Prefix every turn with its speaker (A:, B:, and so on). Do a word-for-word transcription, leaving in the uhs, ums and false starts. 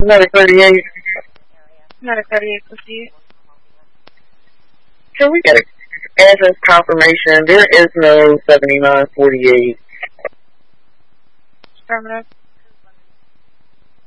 A: Another thirty-eight.
B: Another thirty-eight fifty.
A: Can we get an address confirmation? There is no seventy-nine forty-eight.
B: Affirmative.